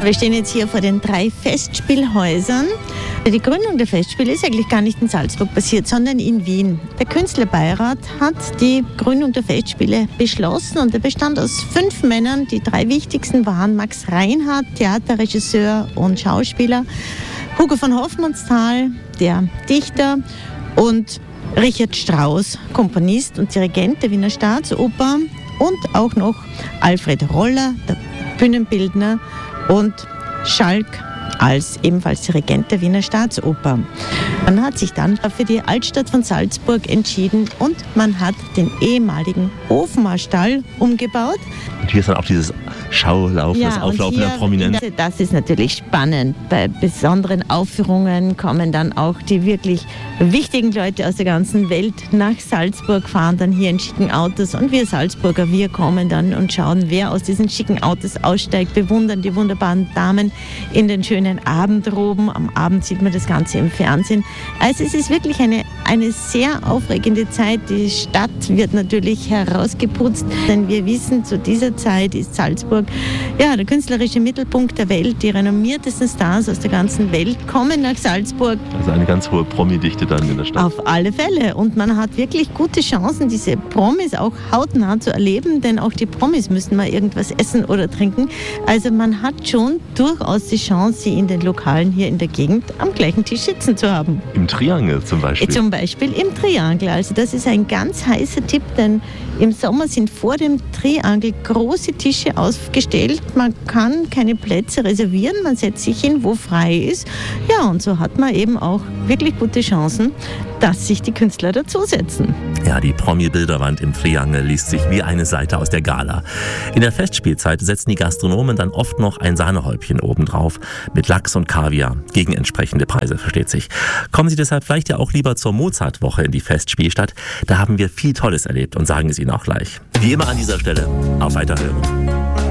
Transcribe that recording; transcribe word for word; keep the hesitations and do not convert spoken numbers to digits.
Wir stehen jetzt hier vor den drei Festspielhäusern. Die Gründung der Festspiele ist eigentlich gar nicht in Salzburg passiert, sondern in Wien. Der Künstlerbeirat hat die Gründung der Festspiele beschlossen und er bestand aus fünf Männern. Die drei wichtigsten waren Max Reinhardt, Theaterregisseur und Schauspieler, Hugo von Hofmannsthal, der Dichter, und Richard Strauss, Komponist und Dirigent der Wiener Staatsoper, und auch noch Alfred Roller, der Bühnenbildner, und Schalk als ebenfalls Dirigent der Wiener Staatsoper. Man hat sich dann für die Altstadt von Salzburg entschieden und man hat den ehemaligen Hofmarstall umgebaut. Und hier ist dann auch dieses Schaulaufen, ja, das Auflaufen der Prominenz. Das ist natürlich spannend. Bei besonderen Aufführungen kommen dann auch die wirklich wichtigen Leute aus der ganzen Welt nach Salzburg, fahren dann hier in schicken Autos, und wir Salzburger, wir kommen dann und schauen, wer aus diesen schicken Autos aussteigt, bewundern die wunderbaren Damen in den schönen Abendroben. Am Abend sieht man das Ganze im Fernsehen. Also es ist wirklich eine, eine sehr aufregende Zeit. Die Stadt wird natürlich herausgeputzt, denn wir wissen, zu dieser Zeit ist Salzburg ja der künstlerische Mittelpunkt der Welt. Die renommiertesten Stars aus der ganzen Welt kommen nach Salzburg. Also eine ganz hohe Promi-Dichte dann in der Stadt. Auf alle Fälle. Und man hat wirklich gute Chancen, diese Promis auch hautnah zu erleben, denn auch die Promis müssen mal irgendwas essen oder trinken. Also man hat schon durchaus die Chance, sie in den Lokalen hier in der Gegend am gleichen Tisch sitzen zu haben. Im Triangel zum Beispiel? Zum Beispiel im Triangel. Also das ist ein ganz heißer Tipp, denn im Sommer sind vor dem Triangel große Tische aufgestellt. Man kann keine Plätze reservieren, man setzt sich hin, wo frei ist. Ja, und so hat man eben auch wirklich gute Chancen, dass sich die Künstler dazusetzen. Ja, die Promi-Bilderwand im Triangel liest sich wie eine Seite aus der Gala. In der Festspielzeit setzen die Gastronomen dann oft noch ein Sahnehäubchen obendrauf mit Lachs und Kaviar gegen entsprechende Preise, versteht sich. Kommen Sie deshalb vielleicht ja auch lieber zur Mozartwoche in die Festspielstadt. Da haben wir viel Tolles erlebt und sagen es Ihnen auch gleich. Wie immer an dieser Stelle, auf Weiterhören.